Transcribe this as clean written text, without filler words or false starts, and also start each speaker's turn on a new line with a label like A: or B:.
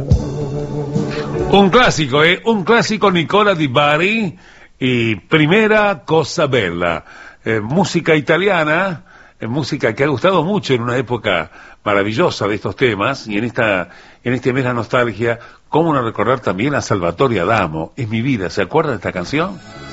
A: Un clásico, un clásico, Nicola Di Bari y Primera Cosa Bella, música italiana, música que ha gustado mucho en una época maravillosa de estos temas, y en este mes la nostalgia, cómo no recordar también a Salvatore Adamo, Es mi vida, ¿se acuerdan de esta canción?